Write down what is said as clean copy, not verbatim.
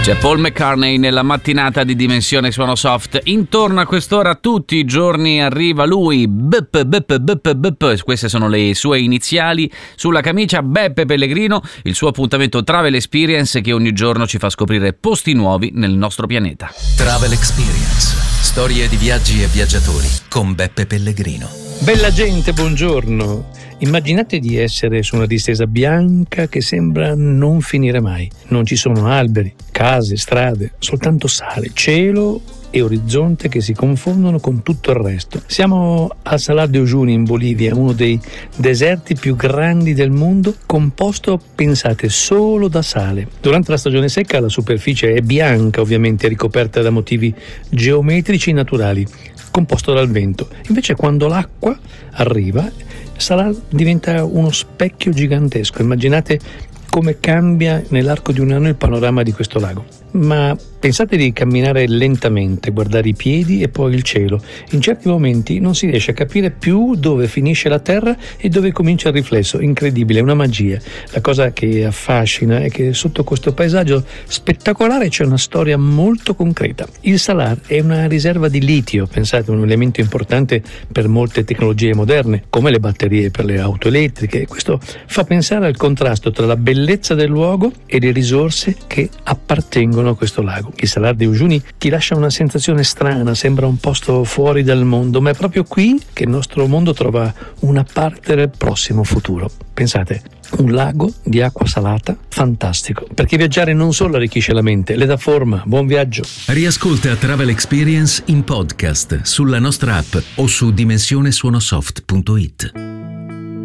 C'è Paul McCartney nella mattinata di Dimensione Suono Soft. Intorno a quest'ora tutti i giorni arriva lui, Beppe Beppe Beppe Beppe, queste sono le sue iniziali sulla camicia, Beppe Pellegrino, il suo appuntamento Travel Experience che ogni giorno ci fa scoprire posti nuovi nel nostro pianeta. Travel Experience, storie di viaggi e viaggiatori con Beppe Pellegrino. Bella gente, buongiorno. Immaginate di essere su una distesa bianca che sembra non finire mai. Non ci sono alberi, case, strade, soltanto sale, cielo e orizzonte che si confondono con tutto il resto. Siamo al Salar de Uyuni in Bolivia, uno dei deserti più grandi del mondo, composto, pensate, solo da sale. Durante la stagione secca la superficie è bianca, ovviamente ricoperta da motivi geometrici naturali, composto dal vento. Invece quando l'acqua arriva, Salar diventa uno specchio gigantesco. Immaginate come cambia nell'arco di un anno il panorama di questo lago. Ma pensate di camminare lentamente, guardare i piedi e poi il cielo. In certi momenti non si riesce a capire più dove finisce la terra e dove comincia il riflesso. Incredibile, una magia. La cosa che affascina è che sotto questo paesaggio spettacolare c'è una storia molto concreta. Il Salar è una riserva di litio, pensate, un elemento importante per molte tecnologie moderne, come le batterie per le auto elettriche. Questo fa pensare al contrasto tra la bellezza del luogo e le risorse che appartengono a questo lago. Il Salar de Uyuni ti lascia una sensazione strana, sembra un posto fuori dal mondo, ma è proprio qui che il nostro mondo trova una parte del prossimo futuro. Pensate, un lago di acqua salata fantastico, perché viaggiare non solo arricchisce la mente, le dà forma. Buon viaggio. Riascolta Travel Experience in podcast sulla nostra app o su dimensionesuonosoft.it.